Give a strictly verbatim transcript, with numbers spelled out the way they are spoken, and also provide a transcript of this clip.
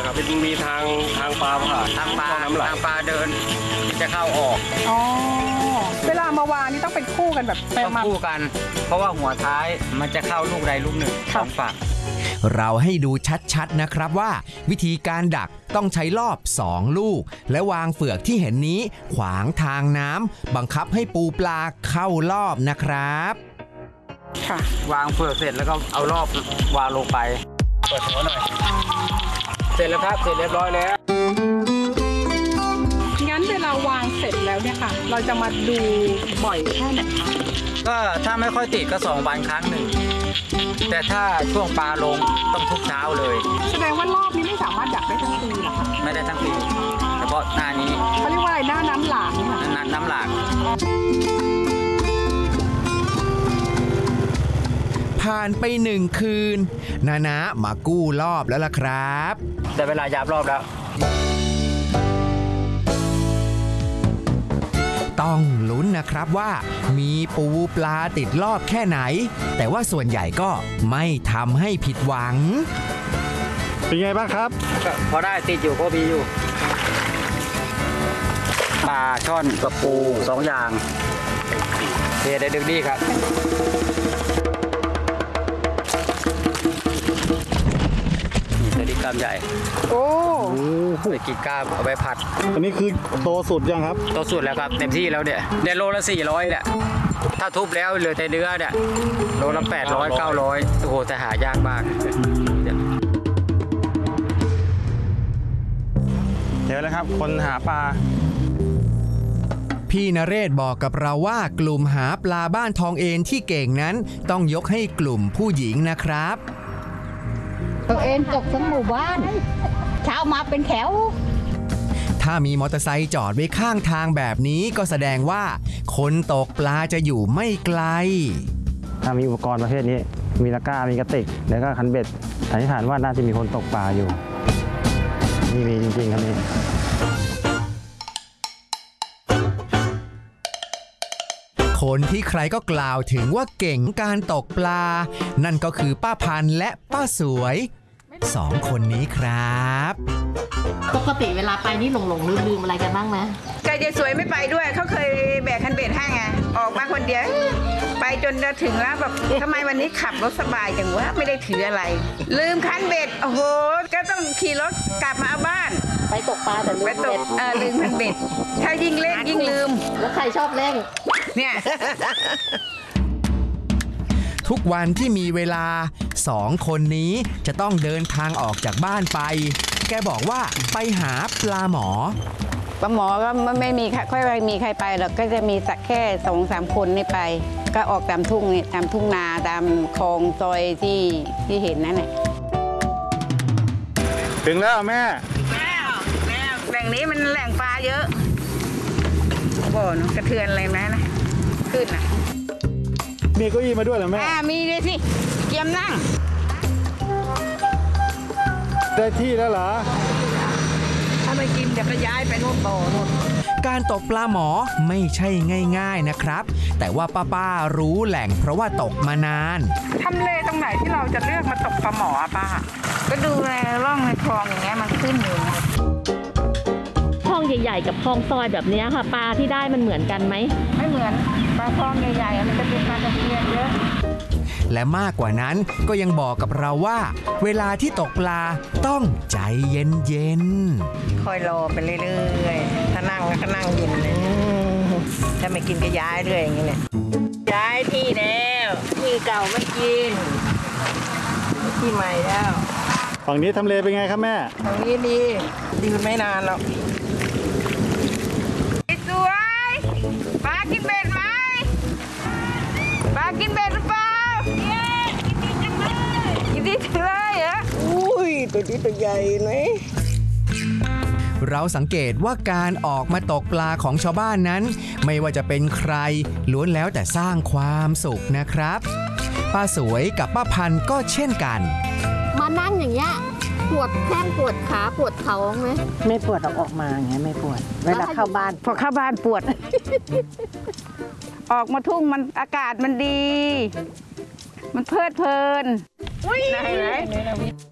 ครับมีทางทางปลาผ่านทางปลาทางปลาเดินจะเข้าออกอ๋อเวลามาวางนี่ต้องเป็นคู่กันแบบต้องคู่กัน เพราะว่าหัวท้ายมันจะเข้าลูกใดลูกหนึ่งสองฝั่งเราให้ดูชัดๆนะครับว่าวิธีการดักต้องใช้รอบสองลูกและวางเฟือกที่เห็นนี้ขวางทางน้ำบังคับให้ปูปลาเข้ารอบนะครับค่ะวางเฟือกเสร็จแล้วก็เอารอบวางลงไปเปิดหัวหน่อยเสร็จแล้วครับเสร็จเรียบร้อยแล้วงั้นเวลาวางเสร็จแล้วเนี่ยค่ะเราจะมาดูบ่อยแค่ไหนคะก็ถ้าไม่ค่อยติดก็สองวันครั้งหนึ่งแต่ถ้าช่วงปลาลงต้องทุกเช้าเลยแสดงว่ารอบนี้ไม่สามารถดักได้ทั้งปีหรอคะไม่ได้ทั้งปีเฉพาะหน้านี้เขาเรียกว่าอะไรหน้าน้ำหลากนี่ค่ะน้ำน้ำหลากผ่านไปหนึ่งคืนนานะมากู้รอบแล้วล่ะครับแต่เวลายับรอบแล้วต้องลุ้นนะครับว่ามีปูปลาติดรอบแค่ไหนแต่ว่าส่วนใหญ่ก็ไม่ทำให้ผิดหวังเป็นไงบ้างครับก็พอได้ติดอยู่ก็มีอยู่ปลาช่อนกับปูสองอย่างเทได้ดึกดีครับนี่ตัวนี้กล้ามใหญ่โอ้ไปกินกล้ามเอาไปผัดอันนี้คือโตสุดยังครับโตสุดแล้วครับเต็มที่แล้วเนี่ยเนี่ยโลละสี่ร้อยเนี่ยถ้าทุบแล้วเหลือแต่เนื้อเนี่ยโลละแปดร้อยเก้าร้อยโอ้โหแต่หายากมากเดี๋ยวเลยครับคนหาปลาพี่นเรศบอกกับเราว่ากลุ่มหาปลาบ้านทองเอนที่เก่งนั้นต้องยกให้กลุ่มผู้หญิงนะครับตัวเองตกทั้งหมู่บ้านเช้ามาเป็นแถวถ้ามีมอเตอร์ไซค์จอดไว้ข้างทางแบบนี้ก็แสดงว่าคนตกปลาจะอยู่ไม่ไกลถ้ามีอุปกรณ์ประเภทนี้มีตะกร้ามีกระติกแล้วก็คันเบ็ดสันนิษฐานว่าน่าจะมีคนตกปลาอยู่นี่มีจริงๆครับนี่คนที่ใครก็กล่าวถึงว่าเก่งการตกปลานั่นก็คือป้าพันธุ์และป้าสวยสองคนนี้ครับปกติเวลาไปนี่หลงหลงลืมลืมอะไรกันบ้างไหมใจเจสวยไม่ไปด้วยเขาเคยแบกคันเบ็ดให้ไงออกมาคนเดียวไปจนจะถึงแล้วแบบทำไมวันนี้ขับรถสบายจังวะไม่ได้ถืออะไรลืมคันเบ็ดโอ้โหก็ต้องขี่รถกลับมาเอาบ้านไปตกปลาแต่ลืมไปตกเออลืมคันเบ็ดถ้ายิ่งเล่นยิ่งลืมแล้วใครชอบเล่นเนี่ยทุกวันที่มีเวลาสองคนนี้จะต้องเดินทางออกจากบ้านไปแกบอกว่าไปหาปลาหมอปลาหมอก็ไม่มีค่อยมีใครไปหรอกก็จะมีสักแค่สองสามคนนี่ไปก็ออกตามทุ่งนี่ตามทุ่งนาตามคลองซอยที่ที่เห็นนั่นแหละถึงแล้วแม่แม่แม่แหล่งนี้มันแหล่งปลาเยอะบ่อนกระเทือนอะไรไหมนะขึ้นอ่ะมีเก้าอี้มาด้วยเหรอแม่มีด้วยสิเกียมนั่งได้ที่แล้วเหรอถ้าไม่กินจะไปย้ายไปนู่นต่อนู่นการตกปลาหมอไม่ใช่ง่ายๆนะครับแต่ว่าป้าป้ารู้แหล่งเพราะว่าตกมานานทำเลตรงไหนที่เราจะเลือกมาตกปลาหมอป้าก็ดูในร่องในคลองอย่างเงี้ยมันขึ้นอยู่นะคลองใหญ่ๆกับคลองซอยแบบนี้ค่ะปลาที่ได้มันเหมือนกันไหมไม่เหมือนปลาคลองใหญ่ๆมันจะเป็นปลาตะเพียนเยอะและมากกว่านั้นก็ยังบอกกับเราว่าเวลาที่ตกปลาต้องใจเย็นๆคอยรอไปเรื่อยๆถ้านั่งก็นั่งกินเลยถ้าไม่กินก็ย้ายเรื่อยอย่างนี้เนี่ยย้ายที่แล้วที่เก่าไม่กินที่ใหม่แล้วฝั่งนี้ทำเลเป็นไงครับแม่ฝั่งนี้ดียืนไม่นานหรอกสวยปลากินเบ็ดไหมปลากินเบ็ดหรือเปล่ากินดีจังเลยเหรออุ้ยตัวนี้ตัวใหญ่ไหมเราสังเกตว่าการออกมาตกปลาของชาวบ้านนั้นไม่ว่าจะเป็นใครล้วนแล้วแต่สร้างความสุขนะครับป้าสวยกับป้าพันธุ์ก็เช่นกันมานั่งอย่างเงี้ยปวดแข้งปวดขาปวดเข่าไหมไม่ปวดออกออกมาอย่างเงี้ยไม่ปวดเวลาเข้าบ้านพอเข้าบ้านปวดออกมาทุ่งมันอากาศมันดีมันเพลิดเพลินไหนไหน